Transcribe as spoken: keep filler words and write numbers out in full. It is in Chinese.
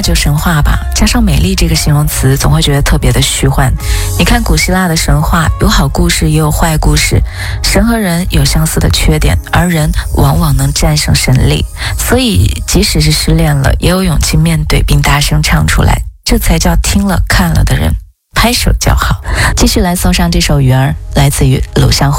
那就神话吧，加上美丽这个形容词，总会觉得特别的虚幻。你看古希腊的神话，有好故事也有坏故事，神和人有相似的缺点，而人往往能战胜神力，所以即使是失恋了，也有勇气面对并大声唱出来，这才叫听了看了的人拍手叫好。继续来送上这首《鱼儿》，来自于鲁湘辉。